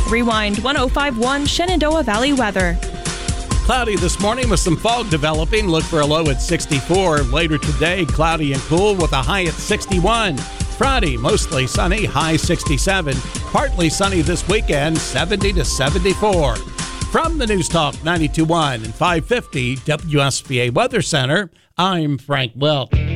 Rewind 105.1 Shenandoah Valley weather. Cloudy this morning with some fog developing. Look for a low at 64. Later today, cloudy and cool with a high at 61. Friday, mostly sunny, high 67. Partly sunny this weekend, 70 to 74. From the News Talk 92.1 and 550 WSBA Weather Center, I'm Frank Welch.